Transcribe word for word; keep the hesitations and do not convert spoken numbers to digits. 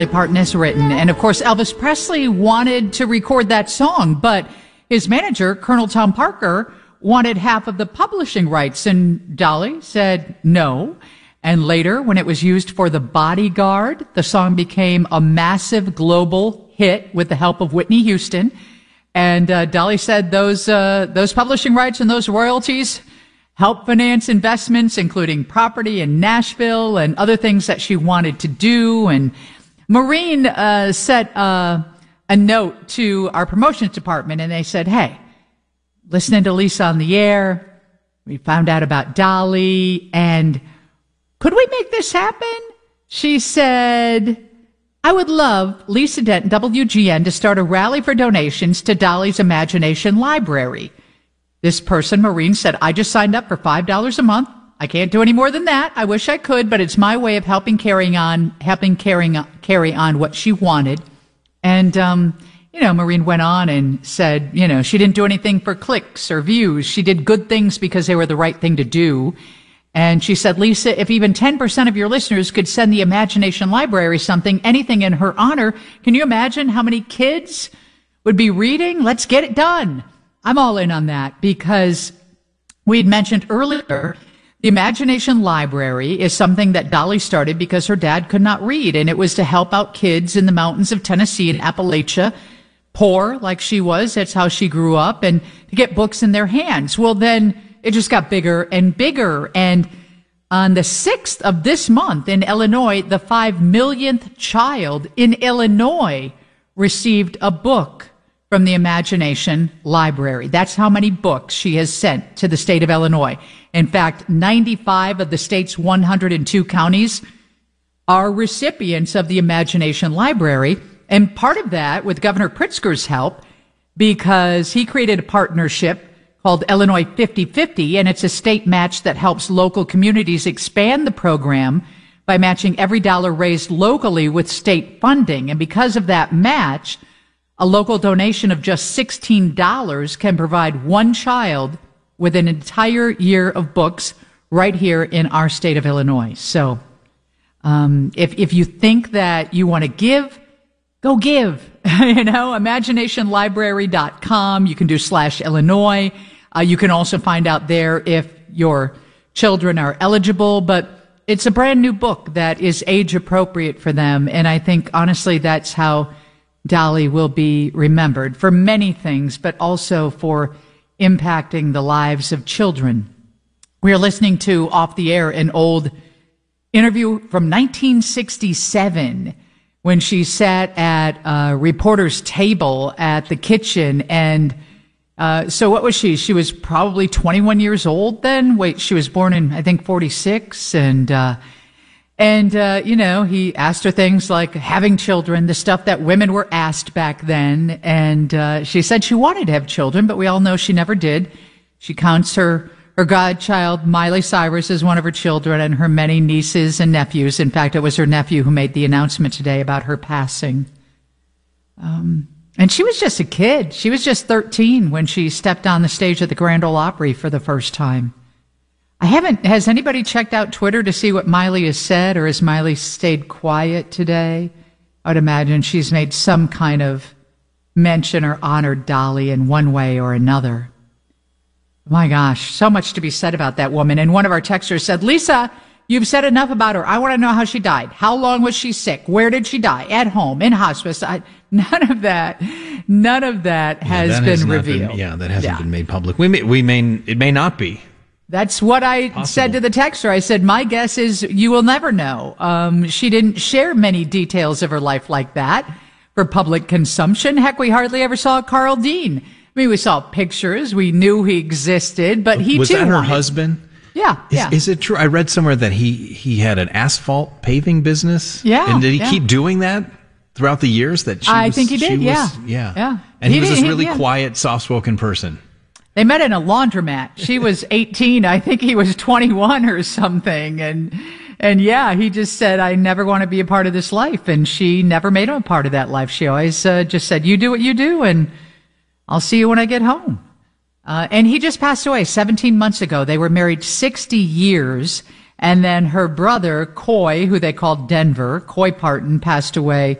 Parton has written. And of course, Elvis Presley wanted to record that song, but his manager, Colonel Tom Parker, wanted half of the publishing rights. And Dolly said no. And later, when it was used for The Bodyguard, the song became a massive global hit with the help of Whitney Houston. And uh, Dolly said those uh, those publishing rights and those royalties help finance investments, including property in Nashville and other things that she wanted to do. And Maureen uh, sent uh, a note to our promotions department, and they said, hey, listening to Lisa on the air, we found out about Dolly, and could we make this happen? She said, I would love Lisa Denton, W G N, to start a rally for donations to Dolly's Imagination Library. This person, Maureen, said, I just signed up for five dollars a month. I can't do any more than that. I wish I could, but it's my way of helping carrying on, helping carrying carry on what she wanted. And, um, you know, Maureen went on and said, you know, she didn't do anything for clicks or views. She did good things because they were the right thing to do. And she said, Lisa, if even ten percent of your listeners could send the Imagination Library something, anything in her honor, can you imagine how many kids would be reading? Let's get it done. I'm all in on that because we'd mentioned earlier, the Imagination Library is something that Dolly started because her dad could not read, and it was to help out kids in the mountains of Tennessee and Appalachia, poor like she was. That's how she grew up, and to get books in their hands. Well, then it just got bigger and bigger, and on the sixth of this month in Illinois, the five millionth child in Illinois received a book from the Imagination Library. That's how many books she has sent to the state of Illinois. In fact, ninety-five of the state's one hundred two counties are recipients of the Imagination Library. And part of that, with Governor Pritzker's help, because he created a partnership called Illinois fifty fifty, and it's a state match that helps local communities expand the program by matching every dollar raised locally with state funding. And because of that match, a local donation of just sixteen dollars can provide one child with an entire year of books right here in our state of Illinois. So um, if, if you think that you want to give, go give. You know, imagination library dot com. You can do slash Illinois. Uh, you can also find out there if your children are eligible, but it's a brand new book that is age appropriate for them. And I think, honestly, that's how Dolly will be remembered for many things, but also for impacting the lives of children. We are listening to Off the Air, an old interview from nineteen sixty-seven when she sat at a reporter's table at the kitchen. And uh, so what was she? She was probably twenty-one years old then. Wait, she was born in, I think, forty-six. And, uh, and, uh, you know, he asked her things like having children, the stuff that women were asked back then. And, uh, she said she wanted to have children, but we all know she never did. She counts her, her godchild, Miley Cyrus, as one of her children, and her many nieces and nephews. In fact, it was her nephew who made the announcement today about her passing. Um, and she was just a kid. She was just thirteen when she stepped on the stage at the Grand Ole Opry for the first time. I haven't, has anybody checked out Twitter to see what Miley has said, or has Miley stayed quiet today? I would imagine she's made some kind of mention or honored Dolly in one way or another. My gosh, so much to be said about that woman. And one of our texters said, Lisa, you've said enough about her. I want to know how she died. How long was she sick? Where did she die? At home, in hospice? I, none of that, none of that has yeah, that been has revealed. Been, yeah, that hasn't yeah. been made public. We may, we may, it may not be. That's what I Possible. said to the texter. I said, my guess is you will never know. Um, she didn't share many details of her life like that for public consumption. Heck, we hardly ever saw Carl Dean. I mean, we saw pictures. We knew he existed, but he was too that her wanted. husband? Yeah, is, yeah. Is it true? I read somewhere that he, he had an asphalt paving business. Yeah. And did he yeah. keep doing that throughout the years that she I was, think he did, was, yeah. yeah. Yeah. And he, he was did, this really he, yeah. quiet, soft-spoken person. They met in a laundromat. She was eighteen. I think he was twenty-one or something. And, and yeah, he just said, I never want to be a part of this life. And she never made him a part of that life. She always uh, just said, you do what you do, and I'll see you when I get home. Uh, and he just passed away seventeen months ago. They were married sixty years. And then her brother, Coy, who they called Denver, Coy Parton, passed away